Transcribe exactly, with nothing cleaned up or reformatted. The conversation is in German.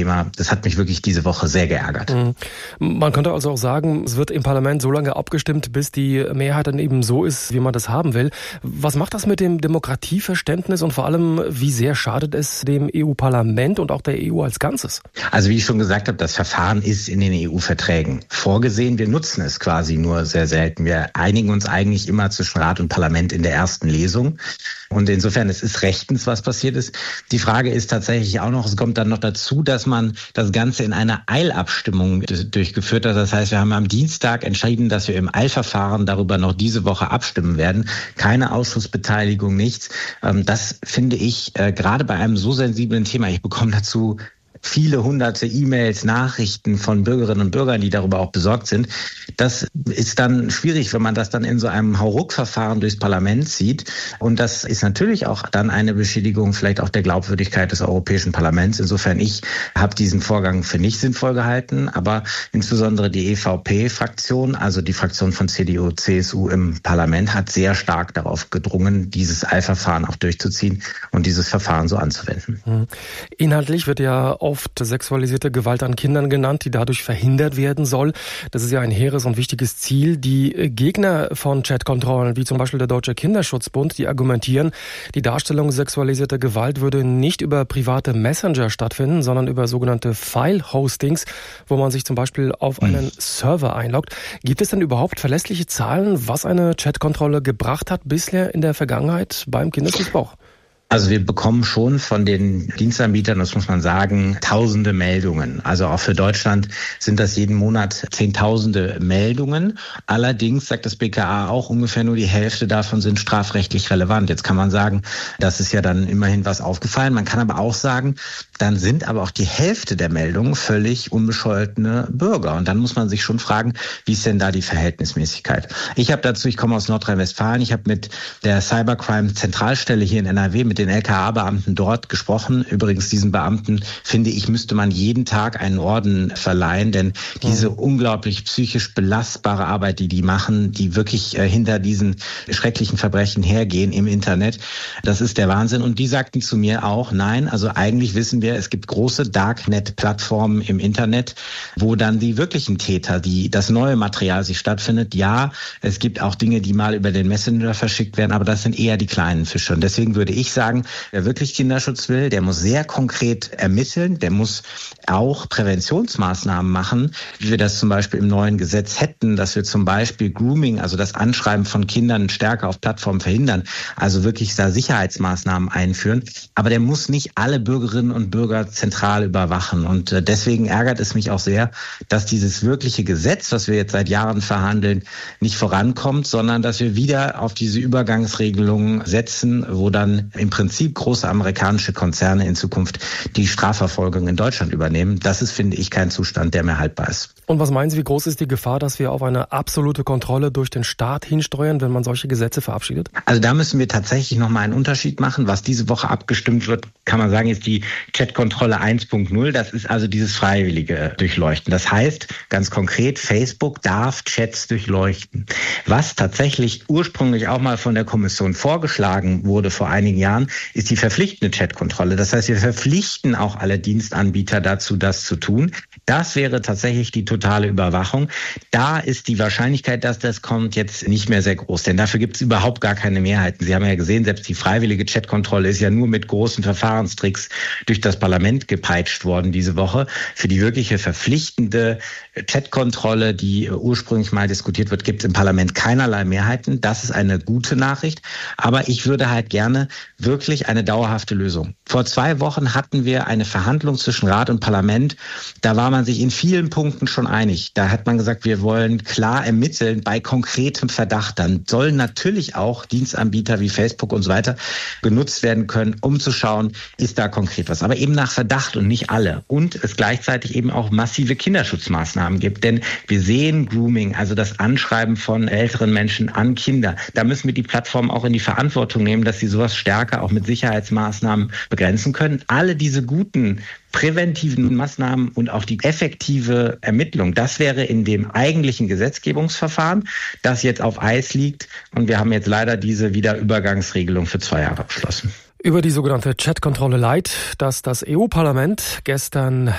Thema. Das hat mich wirklich diese Woche sehr geärgert. Mhm. Man könnte also auch sagen, es wird im Parlament so lange abgestimmt, bis die Mehrheit dann eben so ist, wie man das haben will. Was macht das mit dem Demokratieverständnis und vor allem, wie sehr schadet es dem E U-Parlament und auch der E U als Ganzes? Also wie ich schon gesagt habe, das Verfahren ist in den E U-Verträgen vorgesehen. Wir nutzen es quasi nur sehr selten. Wir einigen uns eigentlich immer zwischen Rat und Parlament in der ersten Lesung. Und insofern, es ist rechtens, was passiert ist. Die Frage ist tatsächlich auch noch, es kommt dann noch dazu, dass man das Ganze in einer Eilabstimmung durchgeführt hat. Das heißt, wir haben am Dienstag entschieden, dass wir im Eilverfahren darüber noch diese Woche abstimmen werden. Keine Ausschussbeteiligung, nichts. Das finde ich gerade bei einem so sensiblen Thema, ich bekomme dazu viele hunderte E-Mails, Nachrichten von Bürgerinnen und Bürgern, die darüber auch besorgt sind. Das ist dann schwierig, wenn man das dann in so einem Hauruck-Verfahren durchs Parlament zieht. Und das ist natürlich auch dann eine Beschädigung vielleicht auch der Glaubwürdigkeit des Europäischen Parlaments. Insofern, ich habe diesen Vorgang für nicht sinnvoll gehalten, aber insbesondere die E V P-Fraktion, also die Fraktion von C D U, C S U im Parlament, hat sehr stark darauf gedrungen, dieses Eilverfahren auch durchzuziehen und dieses Verfahren so anzuwenden. Inhaltlich wird ja oft sexualisierte Gewalt an Kindern genannt, die dadurch verhindert werden soll. Das ist ja ein hehres und wichtiges Ziel. Die Gegner von Chatkontrollen, wie zum Beispiel der Deutsche Kinderschutzbund, die argumentieren, die Darstellung sexualisierter Gewalt würde nicht über private Messenger stattfinden, sondern über sogenannte File-Hostings, wo man sich zum Beispiel auf einen Server einloggt. Gibt es denn überhaupt verlässliche Zahlen, was eine Chatkontrolle gebracht hat bisher in der Vergangenheit beim Kindesmissbrauch? Also wir bekommen schon von den Dienstanbietern, das muss man sagen, tausende Meldungen. Also auch für Deutschland sind das jeden Monat zehntausende Meldungen. Allerdings sagt das B K A auch, ungefähr nur die Hälfte davon sind strafrechtlich relevant. Jetzt kann man sagen, das ist ja dann immerhin was aufgefallen. Man kann aber auch sagen, dann sind aber auch die Hälfte der Meldungen völlig unbescholtene Bürger. Und dann muss man sich schon fragen, wie ist denn da die Verhältnismäßigkeit? Ich habe dazu, ich komme aus Nordrhein-Westfalen, ich habe mit der Cybercrime-Zentralstelle hier in N R W, mit den L K A-Beamten dort gesprochen. Übrigens, diesen Beamten, finde ich, müsste man jeden Tag einen Orden verleihen, denn diese mhm. unglaublich psychisch belastbare Arbeit, die die machen, die wirklich äh, hinter diesen schrecklichen Verbrechen hergehen im Internet, das ist der Wahnsinn. Und die sagten zu mir auch, nein, also eigentlich wissen wir, es gibt große Darknet-Plattformen im Internet, wo dann die wirklichen Täter, die das neue Material sich stattfindet. Ja, es gibt auch Dinge, die mal über den Messenger verschickt werden, aber das sind eher die kleinen Fische. Und deswegen würde ich sagen, wer wirklich Kinderschutz will, der muss sehr konkret ermitteln, der muss auch Präventionsmaßnahmen machen, wie wir das zum Beispiel im neuen Gesetz hätten, dass wir zum Beispiel Grooming, also das Anschreiben von Kindern stärker auf Plattformen verhindern, also wirklich da Sicherheitsmaßnahmen einführen. Aber der muss nicht alle Bürgerinnen und Bürger zentral überwachen. Und deswegen ärgert es mich auch sehr, dass dieses wirkliche Gesetz, was wir jetzt seit Jahren verhandeln, nicht vorankommt, sondern dass wir wieder auf diese Übergangsregelungen setzen, wo dann im Prinzip große amerikanische Konzerne in Zukunft die Strafverfolgung in Deutschland übernehmen. Das ist, finde ich, kein Zustand, der mehr haltbar ist. Und was meinen Sie, wie groß ist die Gefahr, dass wir auf eine absolute Kontrolle durch den Staat hinsteuern, wenn man solche Gesetze verabschiedet? Also da müssen wir tatsächlich nochmal einen Unterschied machen. Was diese Woche abgestimmt wird, kann man sagen, ist die Chatkontrolle eins Punkt null. Das ist also dieses freiwillige Durchleuchten. Das heißt, ganz konkret, Facebook darf Chats durchleuchten. Was tatsächlich ursprünglich auch mal von der Kommission vorgeschlagen wurde vor einigen Jahren, ist die verpflichtende Chatkontrolle. Das heißt, wir verpflichten auch alle Dienstanbieter dazu, das zu tun. Das wäre tatsächlich die totale Überwachung. Da ist die Wahrscheinlichkeit, dass das kommt, jetzt nicht mehr sehr groß, denn dafür gibt es überhaupt gar keine Mehrheiten. Sie haben ja gesehen, selbst die freiwillige Chatkontrolle ist ja nur mit großen Verfahrenstricks durch das Parlament gepeitscht worden diese Woche. Für die wirkliche verpflichtende Chatkontrolle, die ursprünglich mal diskutiert wird, gibt es im Parlament keinerlei Mehrheiten. Das ist eine gute Nachricht. Aber ich würde halt gerne wirklich eine dauerhafte Lösung. Vor zwei Wochen hatten wir eine Verhandlung zwischen Rat und Parlament. Da war man sich in vielen Punkten schon einig. Da hat man gesagt, wir wollen klar ermitteln bei konkretem Verdacht. Dann sollen natürlich auch Dienstanbieter wie Facebook und so weiter genutzt werden können, um zu schauen, ist da konkret was. Aber eben nach Verdacht und nicht alle. Und es gleichzeitig eben auch massive Kinderschutzmaßnahmen gibt. Denn wir sehen Grooming, also das Anschreiben von älteren Menschen an Kinder. Da müssen wir die Plattformen auch in die Verantwortung nehmen, dass sie sowas stärker auch mit Sicherheitsmaßnahmen begrenzen können. Alle diese guten präventiven Maßnahmen und auch die effektive Ermittlung, das wäre in dem eigentlichen Gesetzgebungsverfahren, das jetzt auf Eis liegt. Und wir haben jetzt leider diese Wiederübergangsregelung für zwei Jahre beschlossen. Über die sogenannte Chatkontrolle Light, dass das E U-Parlament gestern